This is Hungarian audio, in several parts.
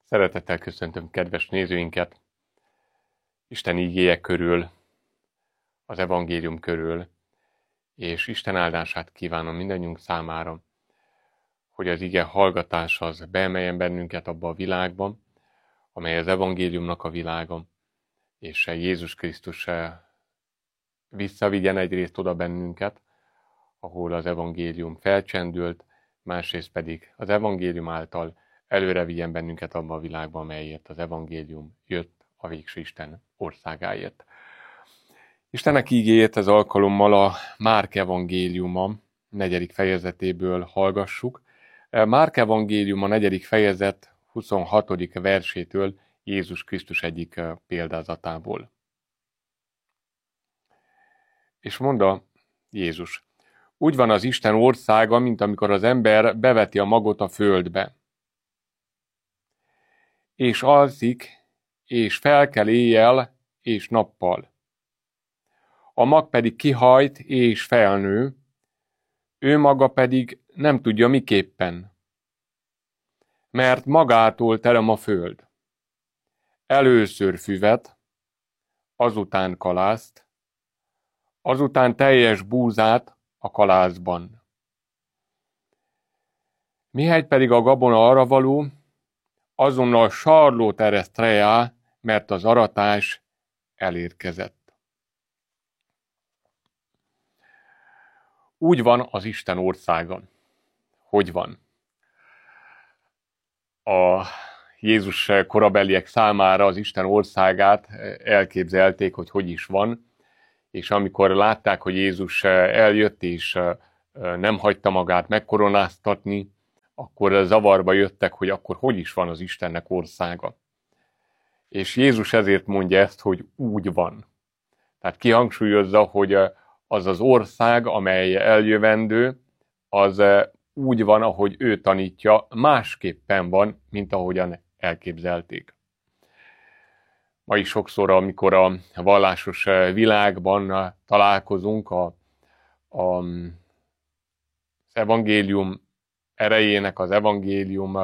Szeretettel köszöntöm kedves nézőinket Isten igéje körül, az evangélium körül, és Isten áldását kívánom mindannyiunk számára, hogy az ige hallgatás az beemeljen bennünket abba a világba, amely az evangéliumnak a világa, és Jézus Krisztus visszavigyen egyrészt oda bennünket, ahol az evangélium felcsendült, másrészt pedig az evangélium által előre vigyen bennünket abba a világba, amelyért az evangélium jött a végső Isten országáért. Istennek ígéjét ez alkalommal a Márk evangéliuma 4. fejezetéből hallgassuk. Márk evangéliuma 4. fejezet 26. versétől Jézus Krisztus egyik példázatából. És mondta Jézus: úgy van az Isten országa, mint amikor az ember beveti a magot a földbe, és alszik, és felkel éjjel és nappal. A mag pedig kihajt és felnő, ő maga pedig nem tudja miképpen, mert magától terem a föld. Először füvet, azután kalászt, azután teljes búzát a kalászban. Mihelyt pedig a gabona arra való, azonnal sarlót ereszt rá, mert az aratás elérkezett. Úgy van az Isten országa. Hogy van? A Jézus korabeliek számára az Isten országát elképzelték, hogy is van, és amikor látták, hogy Jézus eljött és nem hagyta magát megkoronáztatni, akkor zavarba jöttek, hogy akkor hogy is van az Istennek országa. És Jézus ezért mondja ezt, hogy úgy van. Tehát kihangsúlyozza, hogy az az ország, amely eljövendő, az úgy van, ahogy ő tanítja, másképpen van, mint ahogyan elképzelték. Ma is sokszor, amikor a vallásos világban találkozunk az evangélium erejének, az evangélium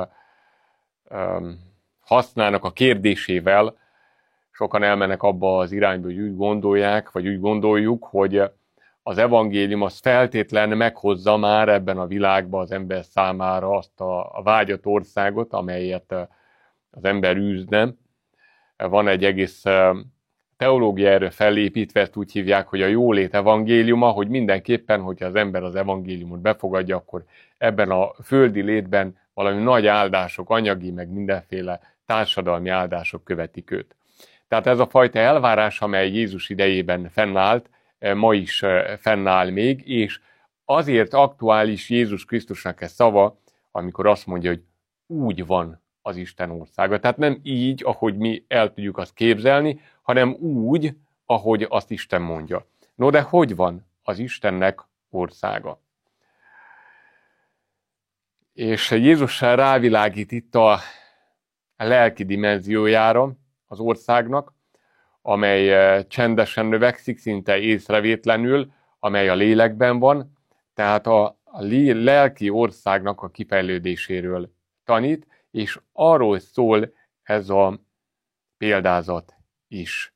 hasznának a kérdésével, sokan elmennek abba az irányba, hogy úgy gondolják, vagy úgy gondoljuk, hogy az evangélium az feltétlen meghozza már ebben a világban az ember számára azt a vágyott országot, amelyet az ember űzne. Van egy egész teológia erre felépítve, ezt úgy hívják, hogy a jólét evangéliuma, hogy mindenképpen, hogyha az ember az evangéliumot befogadja, akkor ebben a földi létben valami nagy áldások, anyagi, meg mindenféle társadalmi áldások követik őt. Tehát ez a fajta elvárás, amely Jézus idejében fennállt, ma is fennáll még, és azért aktuális Jézus Krisztusnak ez szava, amikor azt mondja, hogy úgy van az Isten országa. Tehát nem így, ahogy mi el tudjuk azt képzelni, hanem úgy, ahogy azt Isten mondja. No, de hogy van az Istennek országa? És Jézus rávilágít itt a lelki dimenziójára az országnak, amely csendesen növekszik, szinte észrevétlenül, amely a lélekben van, tehát a lelki országnak a kifejlődéséről tanít, és arról szól ez a példázat is.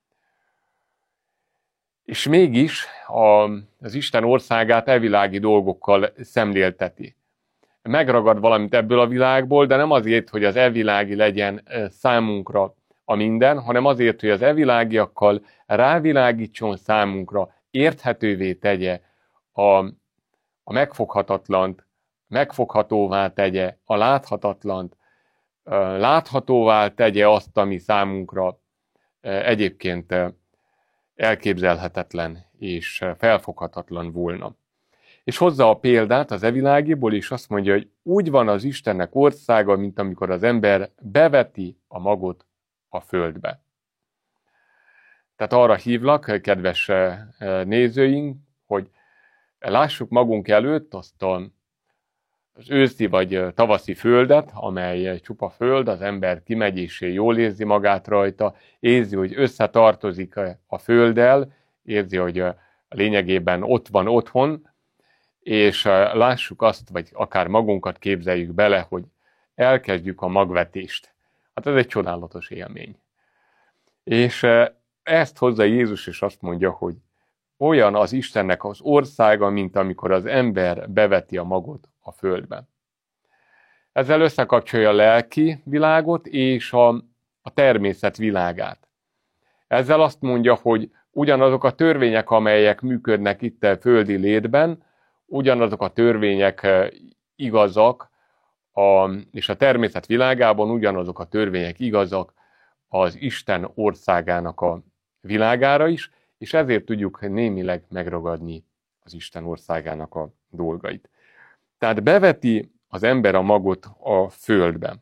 És mégis az Isten országát evilági dolgokkal szemlélteti. Megragad valamit ebből a világból, de nem azért, hogy az evilági legyen számunkra a minden, hanem azért, hogy az evilágiakkal rávilágítson számunkra, érthetővé tegye a megfoghatatlant, megfoghatóvá tegye a láthatatlant, láthatóvá tegye azt, ami számunkra egyébként elképzelhetetlen és felfoghatatlan volna. És hozza a példát az evilágiból, és azt mondja, hogy úgy van az Istennek országa, mint amikor az ember beveti a magot a földbe. Tehát arra hívlak, kedves nézőink, hogy lássuk magunk előtt azt az őszi vagy tavaszi földet, amely csupa föld, az ember kimegy és jól érzi magát rajta, érzi, hogy összetartozik a földdel, érzi, hogy lényegében ott van otthon, és lássuk azt, vagy akár magunkat képzeljük bele, hogy elkezdjük a magvetést. Hát ez egy csodálatos élmény. És ezt hozza Jézus, és azt mondja, hogy olyan az Istennek az országa, mint amikor az ember beveti a magot a földbe. Ezzel összekapcsolja a lelki világot és a természet világát. Ezzel azt mondja, hogy ugyanazok a törvények, amelyek működnek itt a földi létben, ugyanazok a törvények igazak, és a természet világában ugyanazok a törvények igazak az Isten országának a világára is, és ezért tudjuk némileg megragadni az Isten országának a dolgait. Tehát beveti az ember a magot a földbe.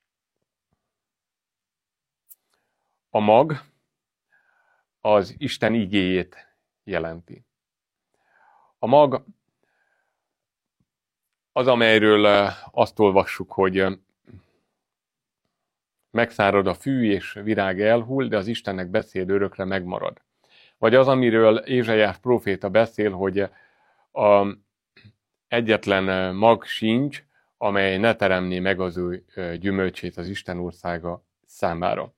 A mag az Isten igéjét jelenti. A mag az, amelyről azt olvassuk, hogy megszárad a fű és virág elhull, de az Istennek beszéd örökre megmarad. Vagy az, amiről Ézsaiás próféta beszél, hogy egyetlen mag sincs, amely ne teremné meg az ő gyümölcsét az Isten országa számára.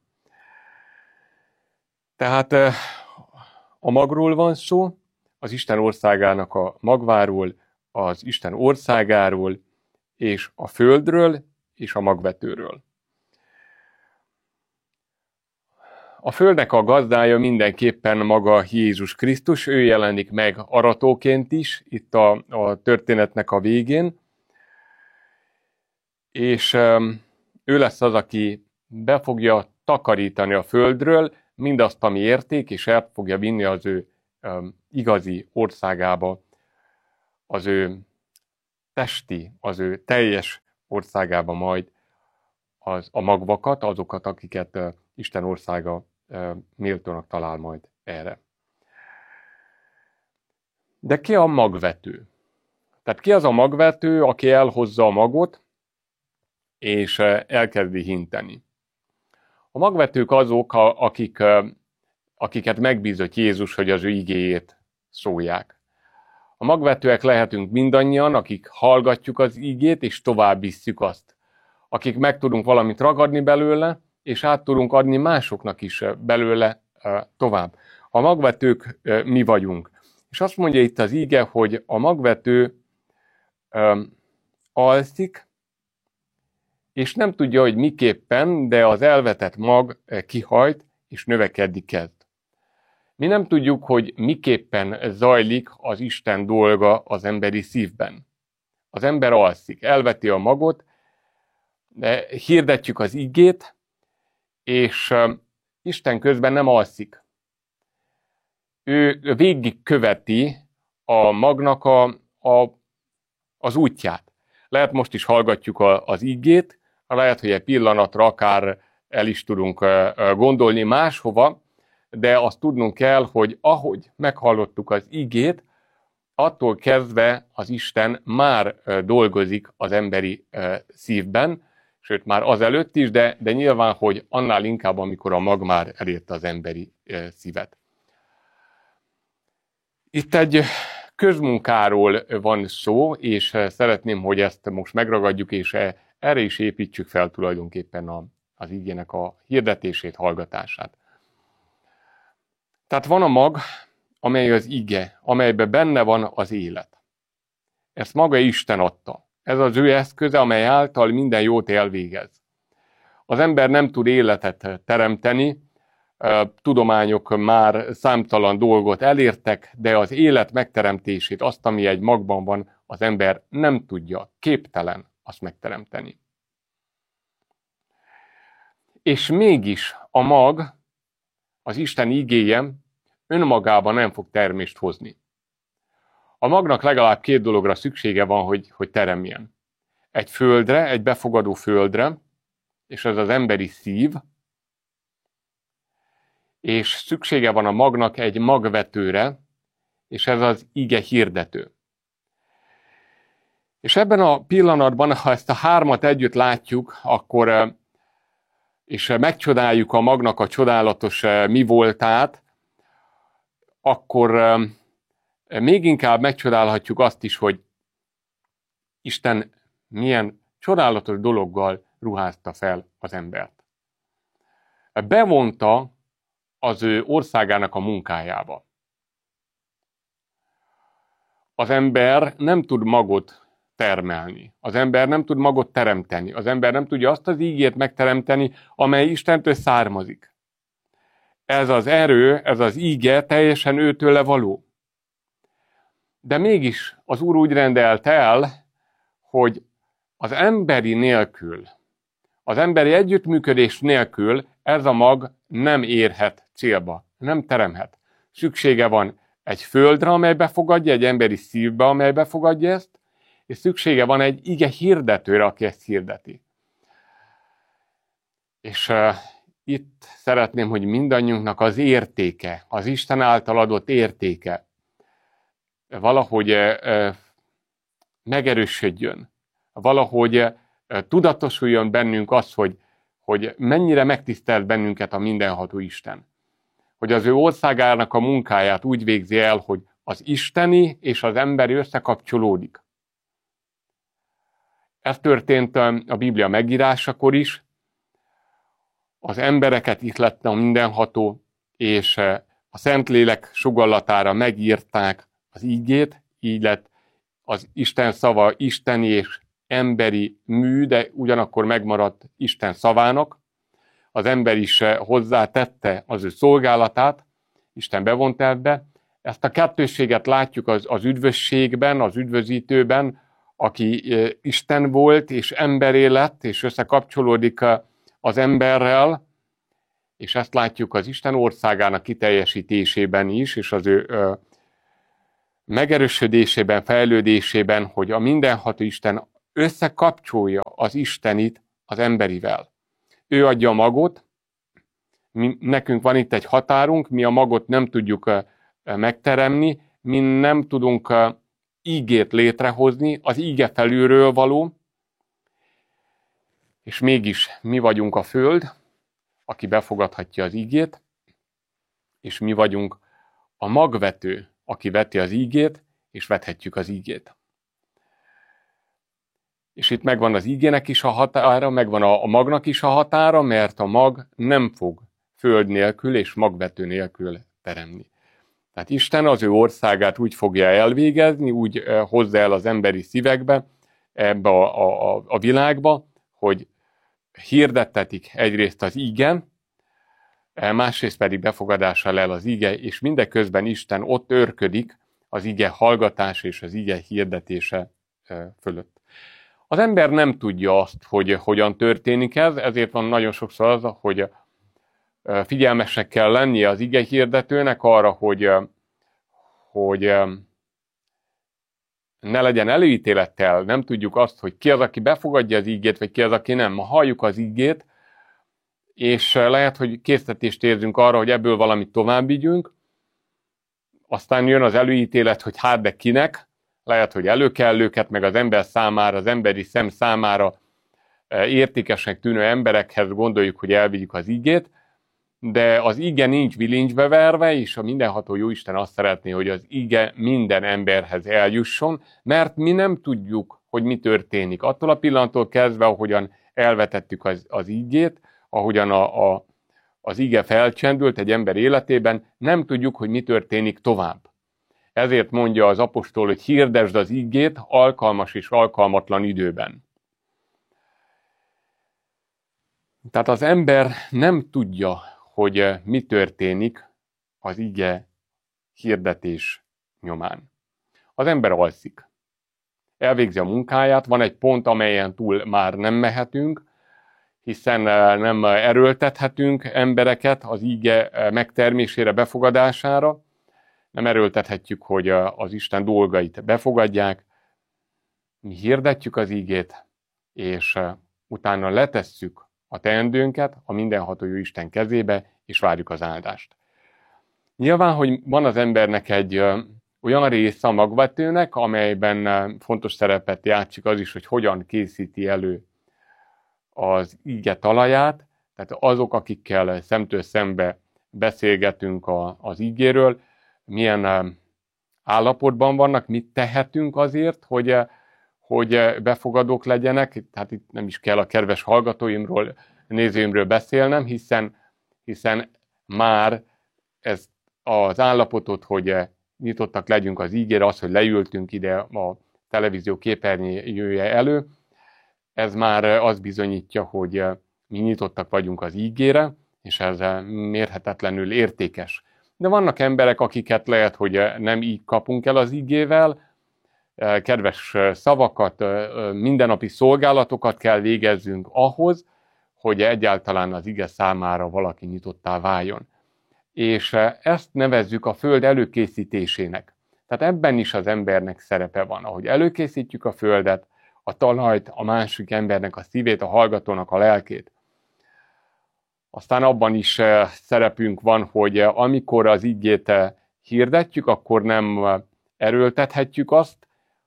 Tehát a magról van szó, az Isten országának a magváról, az Isten országáról, és a földről, és a magvetőről. A földnek a gazdája mindenképpen maga Jézus Krisztus, ő jelenik meg aratóként is, itt a történetnek a végén, és ő lesz az, aki be fogja takarítani a földről mindazt, ami érték, és el fogja vinni az ő igazi országába, az ő testi, az ő teljes országába majd a magvakat, azokat, akiket Isten országa méltónak talál majd erre. De ki a magvető? Tehát ki az a magvető, aki elhozza a magot, és elkezdi hinteni? A magvetők azok, akiket megbízott Jézus, hogy az ő igéjét szólják. A magvetőek lehetünk mindannyian, akik hallgatjuk az igét, és tovább visszük azt. Akik meg tudunk valamit ragadni belőle, és át tudunk adni másoknak is belőle tovább. A magvetők mi vagyunk. És azt mondja itt az ige, hogy a magvető alszik, és nem tudja, hogy miképpen, de az elvetett mag kihajt, és növekedni kezd. Mi nem tudjuk, hogy miképpen zajlik az Isten dolga az emberi szívben. Az ember alszik, elveti a magot, de hirdetjük az igét, és Isten közben nem alszik. Ő végig követi a magnak az útját. Lehet most is hallgatjuk az igét, lehet, hogy egy pillanatra akár el is tudunk gondolni máshova, de azt tudnunk kell, hogy ahogy meghallottuk az igét, attól kezdve az Isten már dolgozik az emberi szívben, sőt már azelőtt is, de nyilván, hogy annál inkább, amikor a mag már elérte az emberi szívet. Itt egy közmunkáról van szó, és szeretném, hogy ezt most megragadjuk, és erre is építsük fel tulajdonképpen az igének a hirdetését, hallgatását. Tehát van a mag, amely az ige, amelyben benne van az élet. Ezt maga Isten adta. Ez az ő eszköze, amely által minden jót elvégez. Az ember nem tud életet teremteni, tudományok már számtalan dolgot elértek, de az élet megteremtését, azt, ami egy magban van, az ember nem tudja, képtelen azt megteremteni. És mégis a mag, az Isten igéje önmagában nem fog termést hozni. A magnak legalább 2 dologra szüksége van, hogy teremjen. Egy földre, egy befogadó földre, és ez az emberi szív, és szüksége van a magnak egy magvetőre, és ez az ige hirdető. És ebben a pillanatban, ha ezt a 3 együtt látjuk, akkor, és megcsodáljuk a magnak a csodálatos mi voltát, akkor még inkább megcsodálhatjuk azt is, hogy Isten milyen csodálatos dologgal ruházta fel az embert. bevonta az ő országának a munkájába. Az ember nem tud magot termelni. Az ember nem tud magot teremteni. Az ember nem tudja azt az ígét megteremteni, amely Istentől származik. Ez az erő, ez az íge teljesen őtőle való. De mégis az Úr úgy rendelt el, hogy az emberi nélkül, az emberi együttműködés nélkül ez a mag nem érhet célba, nem teremhet. Szüksége van egy földre, amely befogadja, egy emberi szívbe, amely befogadja ezt, és szüksége van egy ige hirdetőre, aki ezt hirdeti. És itt szeretném, hogy mindannyiunknak az értéke, az Isten által adott értéke valahogy megerősödjön, valahogy tudatosuljon bennünk az, hogy mennyire megtisztelt bennünket a mindenható Isten. Hogy az ő országának a munkáját úgy végzi el, hogy az isteni és az emberi összekapcsolódik. Ez történt a Biblia megírásakor is. Az embereket ihlette a mindenható, és a Szentlélek sugallatára megírták az ígét, így lett az Isten szava isteni és emberi mű, de ugyanakkor megmaradt Isten szavának. Az ember is hozzátette az ő szolgálatát, Isten bevont ebbe. Ezt a kettősséget látjuk az üdvösségben, az üdvözítőben, aki Isten volt, és emberé lett, és összekapcsolódik az emberrel, és ezt látjuk az Isten országának kiteljesítésében is, és az ő megerősödésében, fejlődésében, hogy a mindenható Isten összekapcsolja az Istenit az emberivel. Ő adja a magot, nekünk van itt egy határunk, mi a magot nem tudjuk megteremni, mi nem tudunk ígét létrehozni, az íge felülről való, és mégis mi vagyunk a föld, aki befogadhatja az ígét, és mi vagyunk a magvető, aki veti az ígét, és vethetjük az ígét. És itt megvan az ígének is a határa, megvan a magnak is a határa, mert a mag nem fog föld nélkül és magvető nélkül teremni. Tehát Isten az ő országát úgy fogja elvégezni, úgy hozza el az emberi szívekbe, ebbe a világba, hogy hirdettetik egyrészt az íge, másrészt pedig befogadással el az íge, és mindeközben Isten ott őrködik az íge hallgatása és az íge hirdetése fölött. Az ember nem tudja azt, hogy hogyan történik ez, ezért van nagyon sokszor az, hogy figyelmesnek kell lennie az ige hirdetőnek arra, hogy ne legyen előítélettel, nem tudjuk azt, hogy ki az, aki befogadja az ígét, vagy ki az, aki nem. Ma halljuk az ígét, és lehet, hogy késztetést érzünk arra, hogy ebből valamit tovább vigyünk, aztán jön az előítélet, hogy hát de kinek, lehet, hogy előkellőket, meg az ember számára, az emberi szem számára értékesnek tűnő emberekhez gondoljuk, hogy elvigyük az ígét, de az ige nincs bilincsbe verve, és a mindenható Jóisten azt szeretné, hogy az ige minden emberhez eljusson, mert mi nem tudjuk, hogy mi történik. Attól a pillanattól kezdve, ahogyan elvetettük az ígét, ahogyan az ige felcsendült egy ember életében, nem tudjuk, hogy mi történik tovább. Ezért mondja az apostol, hogy hirdesd az ígét alkalmas és alkalmatlan időben. Tehát az ember nem tudja, hogy mi történik az ige hirdetés nyomán. Az ember alszik. Elvégzi a munkáját, van egy pont, amelyen túl már nem mehetünk, hiszen nem erőltethetünk embereket az ige megtermésére, befogadására, nem erőltethetjük, hogy az Isten dolgait befogadják. Mi hirdetjük az ígét, és utána letesszük a teendőnket a mindenható jó Isten kezébe, és várjuk az áldást. Nyilván, hogy van az embernek egy olyan része a magvetőnek, amelyben fontos szerepet játszik az is, hogy hogyan készíti elő az íge talaját, tehát azok, akikkel szemtől szembe beszélgetünk az ígéről, milyen állapotban vannak, mit tehetünk azért, hogy befogadók legyenek. Tehát itt nem is kell a kedves hallgatóimról, nézőimről beszélnem, hiszen hiszen már ez az állapotot, hogy nyitottak legyünk az ígére, az, hogy leültünk ide a televízió képernyője elő, ez már azt bizonyítja, hogy mi nyitottak vagyunk az ígére, és ez mérhetetlenül értékes. De vannak emberek, akiket lehet, hogy nem így kapunk el az ígével, kedves szavakat, mindennapi szolgálatokat kell végezzünk ahhoz, hogy egyáltalán az ige számára valaki nyitottá váljon. És ezt nevezzük a föld előkészítésének. Tehát ebben is az embernek szerepe van. Ahogy előkészítjük a földet, a talajt, a másik embernek a szívét, a hallgatónak a lelkét. Aztán abban is szerepünk van, hogy amikor az igét hirdetjük, akkor nem erőltethetjük azt,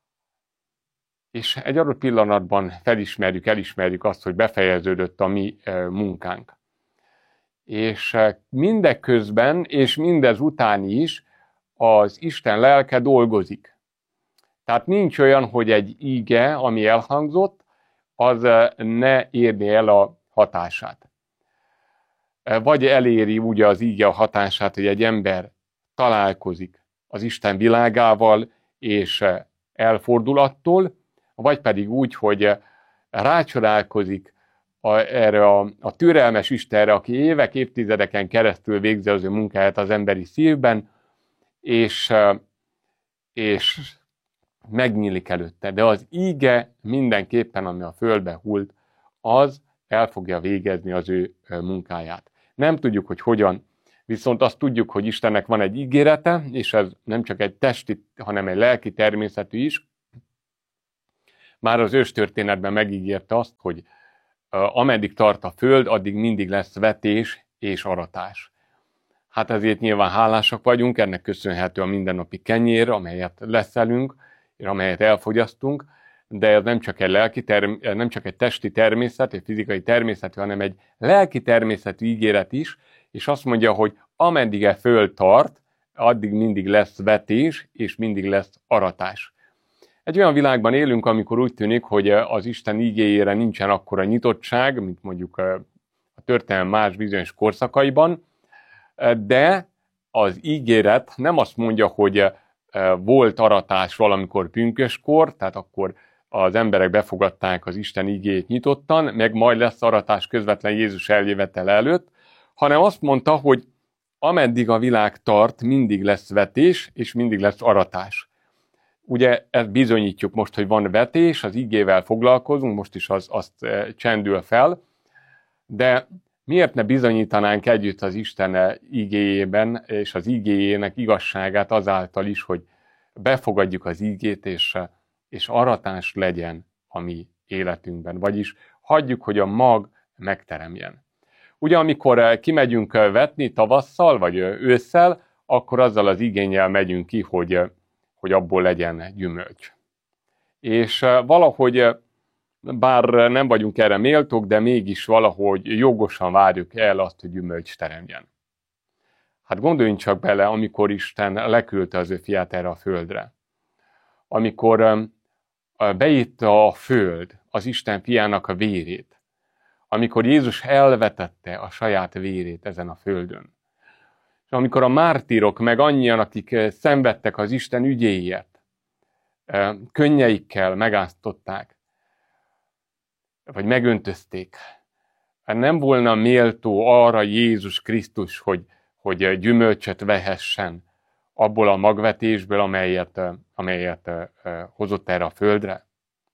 és egy adott pillanatban elismerjük azt, hogy befejeződött a mi munkánk. És mindeközben, és mindez után is az Isten lelke dolgozik. Tehát nincs olyan, hogy egy ige, ami elhangzott, az ne érni el a hatását. Vagy eléri ugye az ige a hatását, hogy egy ember találkozik az Isten világával, és elfordul attól, vagy pedig úgy, hogy rácsodálkozik erre a türelmes Istenre, aki évek, évtizedeken keresztül végzi az ő munkáját az emberi szívben, és megnyílik előtte. De az íge mindenképpen, ami a földbe hult, az el fogja végezni az ő munkáját. Nem tudjuk, hogy hogyan, viszont azt tudjuk, hogy Istennek van egy ígérete, és ez nem csak egy testi, hanem egy lelki természetű is. Már az őstörténetben megígérte azt, hogy ameddig tart a föld, addig mindig lesz vetés és aratás. Hát ezért nyilván hálásak vagyunk, ennek köszönhető a mindennapi kenyér, amelyet leszelünk, és amelyet elfogyasztunk, de ez nem csak nem csak egy testi természet, egy fizikai természetű, hanem egy lelki természetű ígéret is, és azt mondja, hogy ameddig a föld tart, addig mindig lesz vetés, és mindig lesz aratás. Egy olyan világban élünk, amikor úgy tűnik, hogy az Isten ígéjére nincsen akkora nyitottság, mint mondjuk a történelem más bizonyos korszakaiban, de az ígéret nem azt mondja, hogy volt aratás valamikor pünköskor, tehát akkor az emberek befogadták az Isten ígéjét nyitottan, meg majd lesz aratás közvetlen Jézus eljövetele előtt, hanem azt mondta, hogy ameddig a világ tart, mindig lesz vetés, és mindig lesz aratás. Ugye ezt bizonyítjuk most, hogy van vetés, az ígével foglalkozunk, most is azt csendül fel, de miért ne bizonyítanánk együtt az Isten ígéjében, és az ígéjének igazságát azáltal is, hogy befogadjuk az ígét, és aratás legyen a mi életünkben, vagyis hagyjuk, hogy a mag megteremjen. Ugye amikor kimegyünk vetni tavasszal, vagy ősszel, akkor azzal az igénnyel megyünk ki, hogy abból legyen gyümölcs. És valahogy, bár nem vagyunk erre méltók, de mégis valahogy jogosan várjuk el azt, hogy gyümölcs teremjen. Hát gondoljunk csak bele, amikor Isten leküldte az ő fiát erre a földre. Amikor beitta a föld az Isten fiának a vérét, amikor Jézus elvetette a saját vérét ezen a földön, és amikor a mártírok, meg annyian, akik szenvedtek az Isten ügyéért, könnyeikkel megáztották, vagy megöntözték, nem volna méltó arra Jézus Krisztus, hogy gyümölcsöt vehessen abból a magvetésből, amelyet hozott erre a földre?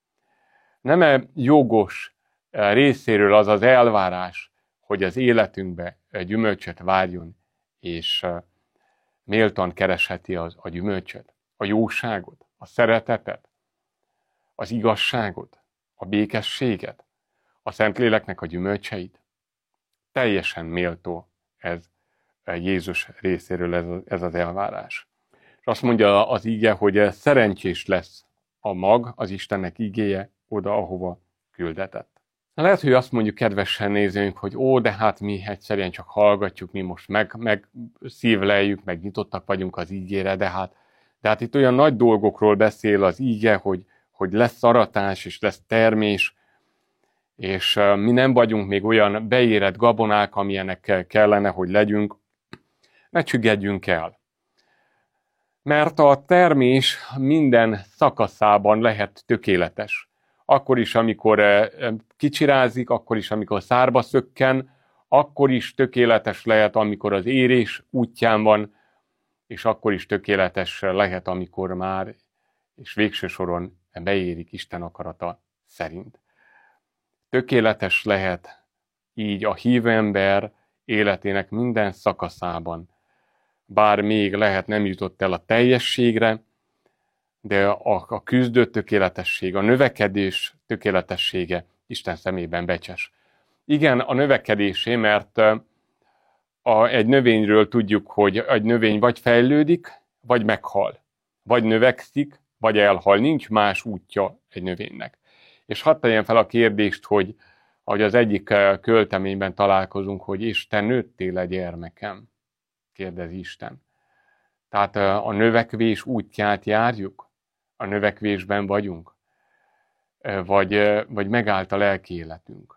Nem-e jogos részéről az az elvárás, hogy az életünkbe gyümölcsöt várjon, és méltan keresheti a gyümölcsöt, a jóságot, a szeretetet, az igazságot, a békességet, a Szentléleknek a gyümölcseit? Teljesen méltó ez Jézus részéről ez az elvárás. És azt mondja az íge, hogy szerencsés lesz a mag, az Istennek ígéje oda, ahova küldetett. Lehet, hogy azt mondjuk kedvesen nézőink, hogy de hát mi egyszerűen csak hallgatjuk, mi most meg szívleljük, meg nyitottak vagyunk az ígére, de hát itt olyan nagy dolgokról beszél az íge, hogy lesz aratás és lesz termés, és mi nem vagyunk még olyan beérett gabonák, amilyenek kellene, hogy legyünk, ne csüggedjünk el. Mert a termés minden szakaszában lehet tökéletes. Akkor is, amikor kicsirázik, akkor is, amikor szárba szökken, akkor is tökéletes lehet, amikor az érés útján van, és akkor is tökéletes lehet, amikor már, és végső soron beérik Isten akarata szerint. Tökéletes lehet így a hívő ember életének minden szakaszában. Bár még lehet nem jutott el a teljességre, de a küzdő tökéletesség, a növekedés tökéletessége Isten szemében becses. Igen, a növekedésé, mert egy növényről tudjuk, hogy egy növény vagy fejlődik, vagy meghal. Vagy növekszik, vagy elhal. Nincs más útja egy növénynek. És hadd tegyem fel a kérdést, hogy ahogy az egyik költeményben találkozunk, hogy Isten nőttél-e gyermekem? Kérdezi Isten. Tehát a növekvés útját járjuk? A növekvésben vagyunk? Vagy megállt a lelki életünk?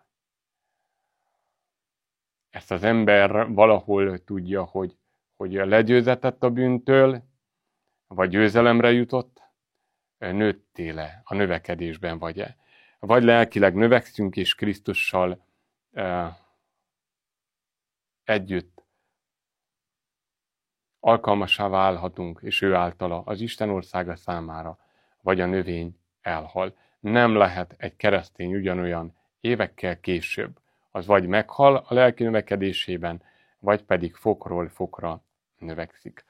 Ezt az ember valahol tudja, hogy legyőzetett a bűntől, vagy győzelemre jutott, nőttél-e, a növekedésben vagy-e? Vagy lelkileg növekszünk, és Krisztussal együtt alkalmassá válhatunk, és ő általa az Isten országa számára, vagy a növény elhal. Nem lehet egy keresztény ugyanolyan évekkel később. Az vagy meghal a lelki növekedésében, vagy pedig fokról fokra növekszik.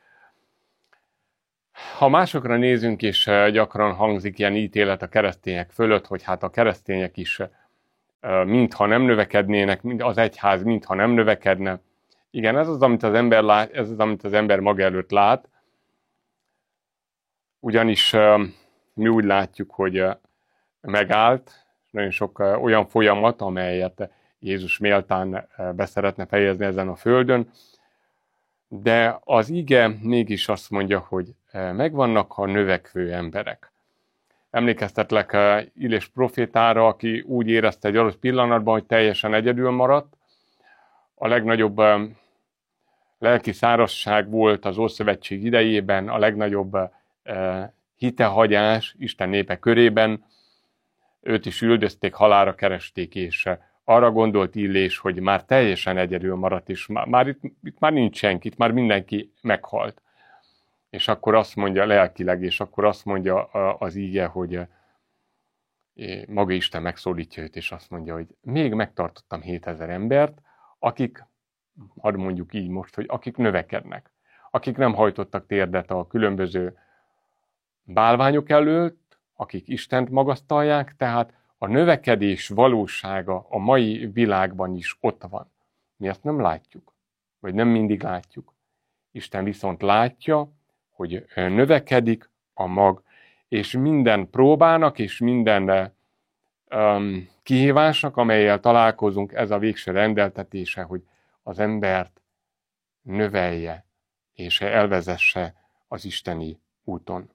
Ha másokra nézünk, és gyakran hangzik ilyen ítélet a keresztények fölött, hogy hát a keresztények is mintha nem növekednének, az egyház mintha nem növekedne. Igen, ez az, amit az ember lát, ez az, amit az ember maga előtt lát. Ugyanis mi úgy látjuk, hogy megállt, nagyon sok olyan folyamat, amelyet Jézus méltán beszeretne fejezni ezen a földön, de az ige mégis azt mondja, hogy megvannak a növekvő emberek. Emlékeztetlek Illés profétára, aki úgy érezte egy adott pillanatban, hogy teljesen egyedül maradt. A legnagyobb lelki szárazság volt az Ószövetség idejében, a legnagyobb hitehagyás Isten népe körében. Őt is üldözték, halálra keresték, és arra gondolt Illés, hogy már teljesen egyedül maradt, és itt már nincs senki, itt már mindenki meghalt. És akkor azt mondja lelkileg, és akkor azt mondja az íge, hogy maga Isten megszólítja őt, és azt mondja, hogy még megtartottam 7000 embert, akik, hadd mondjuk így most, hogy akik növekednek, akik nem hajtottak térdet a különböző bálványok előtt, akik Istent magasztalják, tehát a növekedés valósága a mai világban is ott van. Mi ezt nem látjuk, vagy nem mindig látjuk. Isten viszont látja, hogy növekedik a mag, és minden próbának és minden kihívásnak, amellyel találkozunk, ez a végső rendeltetése, hogy az embert növelje, és elvezesse az isteni úton.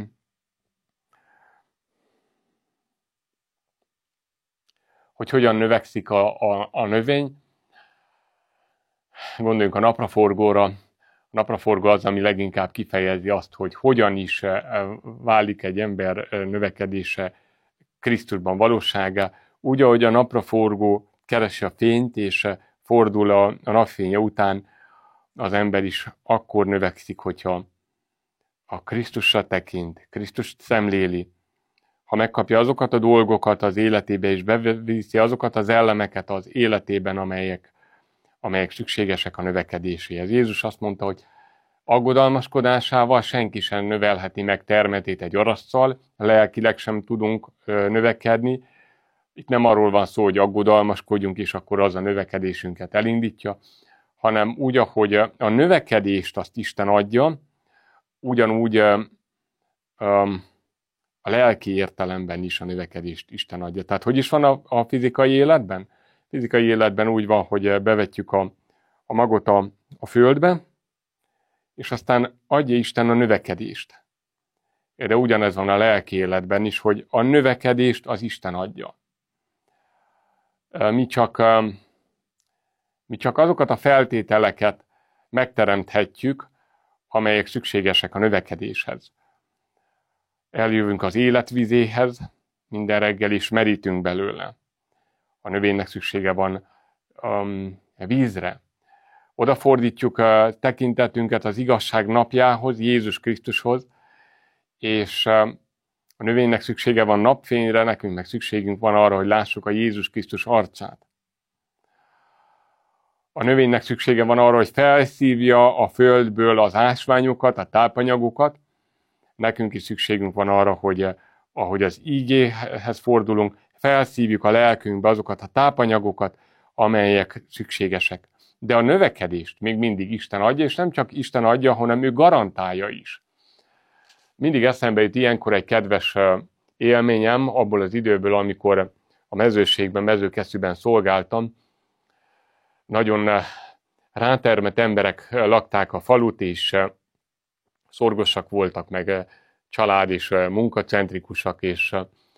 Hogy hogyan növekszik a növény, gondoljunk a napraforgóra. A napraforgó az, ami leginkább kifejezi azt, hogy hogyan is válik egy ember növekedése Krisztusban valóságá. Úgy, ahogy a napraforgó keresi a fényt, és fordul a napfénye után, az ember is akkor növekszik, hogyha a Krisztusra tekint, Krisztust szemléli, ha megkapja azokat a dolgokat az életébe, és beviszi azokat az elemeket az életében, amelyek szükségesek a növekedéséhez. Jézus azt mondta, hogy aggodalmaskodásával senki sem növelheti meg termetét egy arasszal, lelkileg sem tudunk növekedni. Itt nem arról van szó, hogy aggodalmaskodjunk, és akkor az a növekedésünket elindítja, hanem úgy, ahogy a növekedést azt Isten adja, ugyanúgy a lelki értelemben is a növekedést Isten adja. Tehát hogy is van a fizikai életben? A fizikai életben úgy van, hogy bevetjük a magot a földbe, és aztán adja Isten a növekedést. De ugyanez van a lelki életben is, hogy a növekedést az Isten adja. mi csak azokat a feltételeket megteremthetjük, amelyek szükségesek a növekedéshez. Eljövünk az életvizéhez, minden reggel is merítünk belőle. A növénynek szüksége van vízre. Odafordítjuk a tekintetünket az igazság napjához, Jézus Krisztushoz, és a növénynek szüksége van napfényre, nekünk meg szükségünk van arra, hogy lássuk a Jézus Krisztus arcát. A növénynek szüksége van arra, hogy felszívja a földből az ásványokat, a tápanyagokat. Nekünk is szükségünk van arra, hogy ahogy az ígéhez fordulunk, felszívjuk a lelkünkbe azokat a tápanyagokat, amelyek szükségesek. De a növekedést még mindig Isten adja, és nem csak Isten adja, hanem ő garantálja is. Mindig eszembe jut ilyenkor egy kedves élményem abból az időből, amikor a mezőségben, mezőkesztyűben szolgáltam. Nagyon rátermett emberek lakták a falut, és szorgosak voltak, meg család és munkacentrikusak, és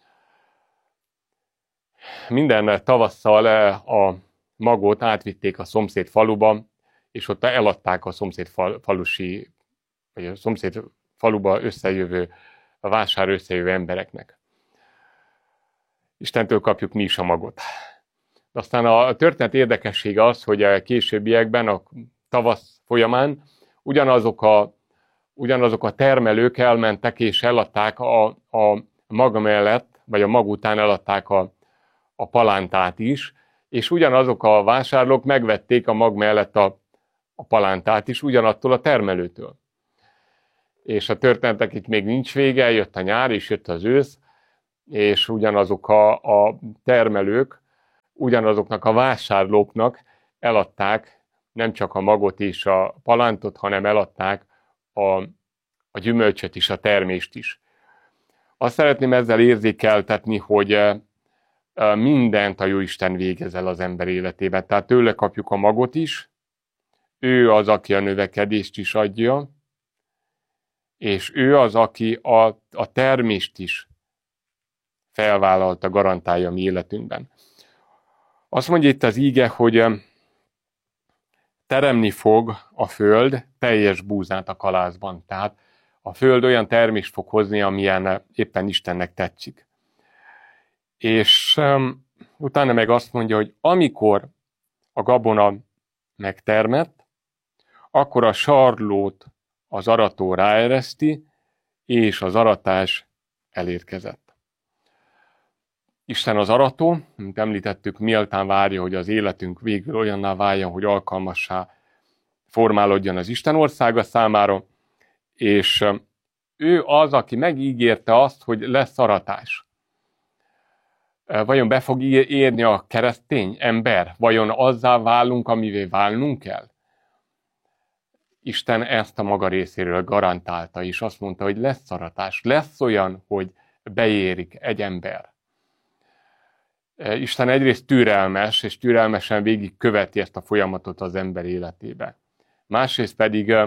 minden tavasszal a magot átvitték a szomszéd faluba, és ott eladták a szomszéd falusi, vagy a szomszéd faluba összejövő, a vásár összejövő embereknek. Istentől kapjuk mi is a magot. De aztán a történet érdekessége az, hogy a későbbiekben, a tavasz folyamán ugyanazok a termelők elmentek és eladták a mag mellett, vagy a mag után eladták a palántát is, és ugyanazok a vásárlók megvették a mag mellett a palántát is ugyanattól a termelőtől. És a történetek itt még nincs vége, jött a nyár és jött az ősz, és ugyanazok a termelők, ugyanazoknak a vásárlóknak eladták nem csak a magot és a palántot, hanem eladták a gyümölcsöt is, a termést is. Azt szeretném ezzel érzékeltetni, hogy mindent a Jóisten végez el az ember életében. Tehát tőle kapjuk a magot is, ő az, aki a növekedést is adja, és ő az, aki a termést is felvállalta, garantálja a mi életünkben. Azt mondja itt az íge, hogy teremni fog a föld teljes búzát a kalászban. Tehát a föld olyan termést fog hozni, amilyen éppen Istennek tetszik. És utána meg azt mondja, hogy amikor a gabona megtermett, akkor a sarlót az arató ráereszti, és az aratás elérkezett. Isten az arató, mint említettük, méltán várja, hogy az életünk végül olyanná váljon, hogy alkalmassá formálódjon az Isten országa számára, és ő az, aki megígérte azt, hogy lesz aratás. Vajon be fog érni a keresztény ember? Vajon azzá válunk, amivé válnunk kell? Isten ezt a maga részéről garantálta, és azt mondta, hogy lesz aratás, lesz olyan, hogy beérik egy ember. Isten egyrészt türelmes, és türelmesen végig követi ezt a folyamatot az ember életébe. Másrészt pedig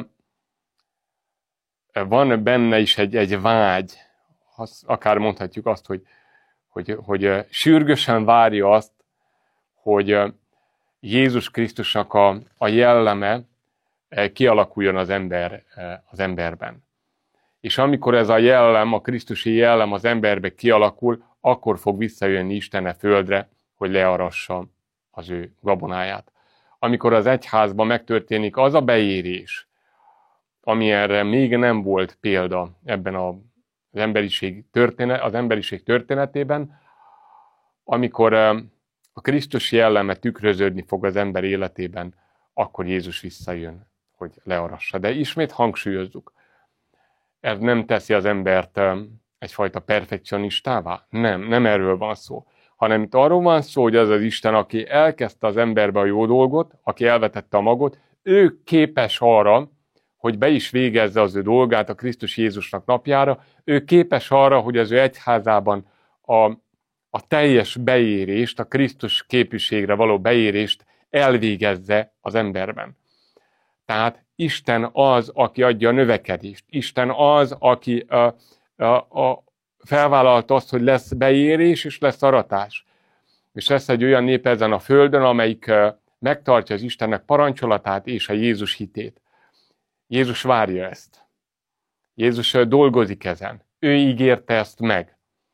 van benne is egy vágy, akár mondhatjuk azt, hogy sürgősen várja azt, hogy Jézus Krisztusnak a jelleme kialakuljon az emberben. És amikor ez a jellem, a krisztusi jellem az emberbe kialakul, akkor fog visszajönni Isten a földre, hogy learassa az ő gabonáját. Amikor az egyházban megtörténik az a beérés, ami erre még nem volt példa ebben az emberiség történetében, amikor a Krisztus jelleme tükröződni fog az ember életében, akkor Jézus visszajön, hogy learassa. De ismét hangsúlyozzuk, ez nem teszi az embert egyfajta perfekcionistává? Nem erről van szó. Hanem itt arról van szó, hogy az az Isten, aki elkezdte az emberbe a jó dolgot, aki elvetette a magot, ő képes arra, hogy be is végezze az ő dolgát a Krisztus Jézusnak napjára, ő képes arra, hogy az ő egyházában a teljes beérést, a Krisztus képviségre való beérést elvégezze az emberben. Tehát Isten az, aki adja a növekedést. Isten az, aki felvállalta azt, hogy lesz beérés és lesz aratás. És lesz egy olyan nép ezen a földön, amelyik megtartja az Istennek parancsolatát és a Jézus hitét. Jézus várja ezt. Jézus dolgozik ezen. Ő ígérte ezt meg.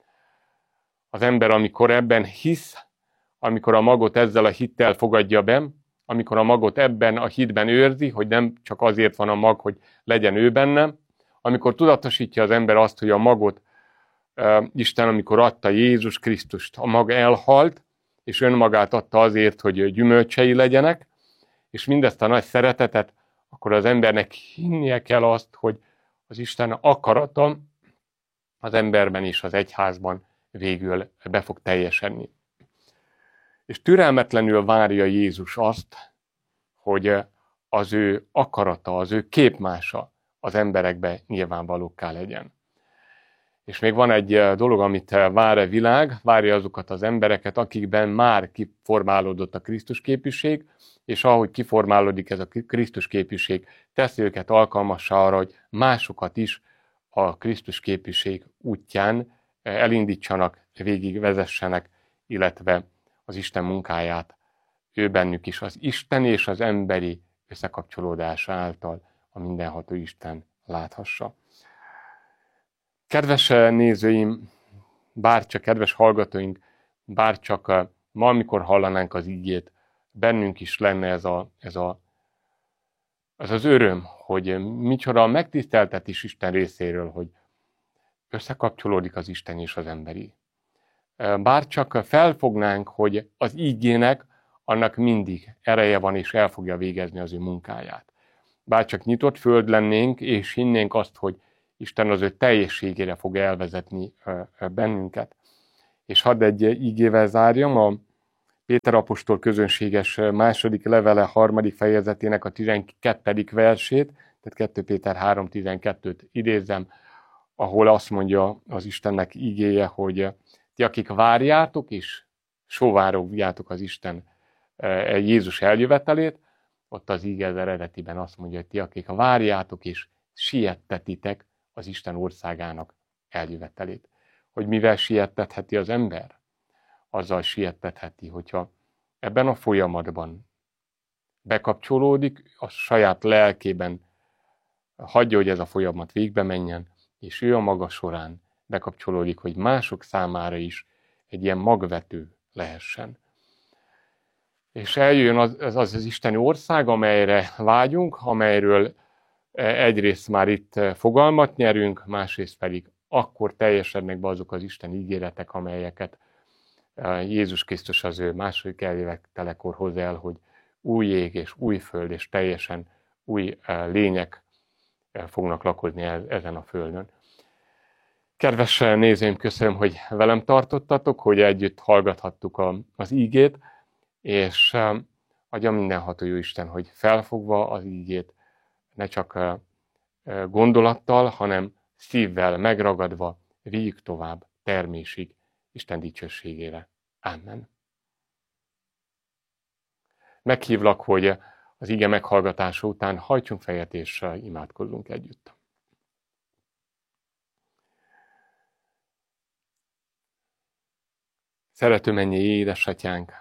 Az ember, amikor ebben hisz, amikor a magot ezzel a hittel fogadja be, amikor a magot ebben a hitben őrzi, hogy nem csak azért van a mag, hogy legyen ő benne, amikor tudatosítja az ember azt, hogy a magot Isten, amikor adta Jézus Krisztust, a mag elhalt, és önmagát adta azért, hogy gyümölcsei legyenek, és mindezt a nagy szeretetet, akkor az embernek hinnie kell azt, hogy az Isten akarata az emberben és az egyházban végül be fog teljesedni. És türelmetlenül várja Jézus azt, hogy az ő akarata, az ő képmása az emberekbe nyilvánvalókká legyen. És még van egy dolog, amit vár a világ, várja azokat az embereket, akikben már kiformálódott a Krisztus képűség, és ahogy kiformálódik ez a Krisztus képűség, teszi őket alkalmassá arra, hogy másokat is a Krisztus képűség útján elindítsanak, végigvezessenek, illetve az Isten munkáját ő bennük is az Isten és az emberi összekapcsolódása által a mindenható Isten láthassa. Kedves nézőim, bárcsak kedves hallgatóink, bárcsak ma, amikor hallanánk az igét, bennünk is lenne ez az öröm, hogy micsoda megtiszteltetés Isten részéről, hogy összekapcsolódik az Isten és az emberi. Bárcsak felfognánk, hogy az igének annak mindig ereje van, és el fogja végezni az ő munkáját. Bárcsak nyitott föld lennénk, és hinnénk azt, hogy Isten az ő teljességére fog elvezetni bennünket. És hadd egy igével zárjam, a Péter apostol közönséges második levele 3. fejezetének a 12. versét, tehát 2 Péter 3.12-t idézem, ahol azt mondja az Istennek igéje, hogy ti, akik várjátok és sóvárogjátok az Isten Jézus eljövetelét, ott az íge az eredetiben azt mondja, hogy ti, akik várjátok és siettetitek az Isten országának eljövetelét. Hogy mivel siettetheti az ember? Azzal siettetheti, hogyha ebben a folyamatban bekapcsolódik, a saját lelkében hagyja, hogy ez a folyamat végbe menjen, és ő a maga során bekapcsolódik, hogy mások számára is egy ilyen magvető lehessen. És eljön az isteni ország, amelyre vágyunk, amelyről egyrészt már itt fogalmat nyerünk, másrészt pedig akkor teljesednek be azok az Isten ígéretek, amelyeket Jézus Krisztus az ő második eljövetelekor hoz el, hogy új ég és új föld és teljesen új lények fognak lakozni ezen a földön. Kedves nézőim, köszönöm, hogy velem tartottatok, hogy együtt hallgathattuk az ígét, és adja mindenható jó Isten, hogy felfogva az ígét, ne csak gondolattal, hanem szívvel megragadva vigyük tovább termésig Isten dicsőségére. Amen. Meghívlak, hogy az ige meghallgatása után hajtsunk fejet és imádkozzunk együtt. Szerető mennyei édesatyánk,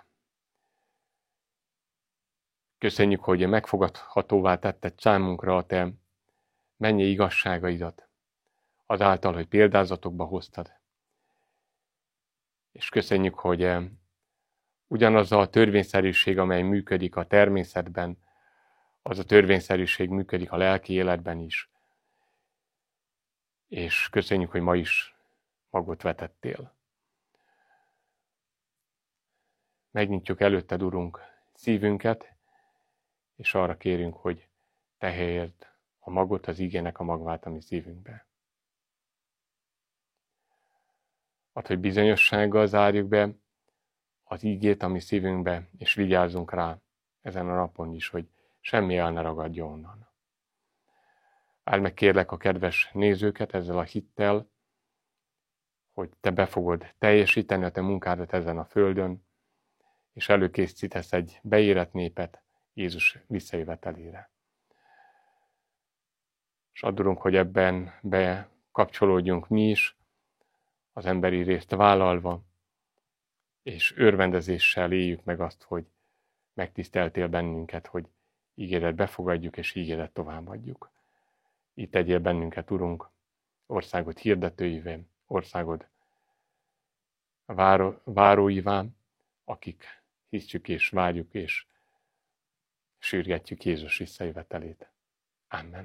köszönjük, hogy megfogadhatóvá tetted számunkra a te mennyei igazságaidat, azáltal, hogy példázatokba hoztad. És köszönjük, hogy ugyanaz a törvényszerűség, amely működik a természetben, az a törvényszerűség működik a lelki életben is. És köszönjük, hogy ma is magot vetettél. Megnyitjuk előtted, Urunk, szívünket, és arra kérünk, hogy te helyezd a magot, az igének a magvát a mi szívünkbe. Add, hogy bizonyossággal zárjuk be az ígét a mi szívünkbe, és vigyázzunk rá ezen a napon is, hogy semmi el ne ragadjon onnan. Áld meg kérlek a kedves nézőket ezzel a hittel, hogy te be fogod teljesíteni a te munkádat ezen a földön, és előkészítesz egy beérett népet Jézus visszajövetelére. És adunk, hogy ebben bekapcsolódjunk mi is, az emberi részt vállalva, és örvendezéssel éljük meg azt, hogy megtiszteltél bennünket, hogy ígéret befogadjuk, és ígéret továbbadjuk. Itt tegyél bennünket, Urunk, országod hirdetőivé, országod váróivá, akik hisztjük és várjuk és sürgetjük Jézus visszajövetelét. Amen.